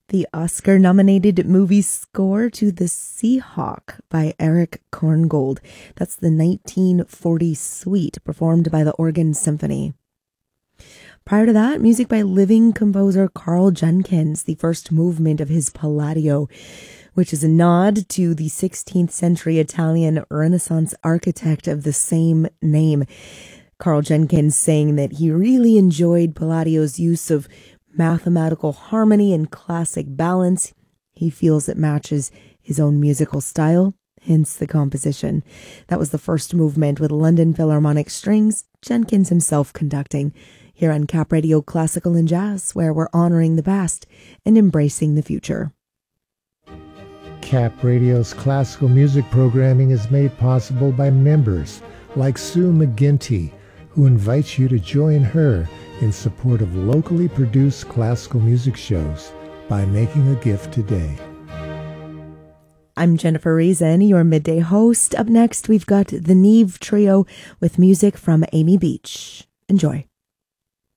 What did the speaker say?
The Oscar-nominated movie score to The Seahawk by Eric Korngold. That's the 1940 suite performed by the Oregon Symphony. Prior to that, music by living composer Karl Jenkins, the first movement of his Palladio, which is a nod to the 16th century Italian Renaissance architect of the same name. Karl Jenkins saying that he really enjoyed Palladio's use of mathematical harmony and classic balance. He feels it matches his own musical style, hence the composition. That was the first movement with London Philharmonic Strings, Jenkins himself conducting, here on Cap Radio Classical and Jazz, where we're honoring the past and embracing the future. Cap Radio's classical music programming is made possible by members like Sue McGinty, who invites you to join her in support of locally produced classical music shows by making a gift today. I'm Jennifer Reason, your midday host. Up next, we've got the Neve Trio with music from Amy Beach. Enjoy.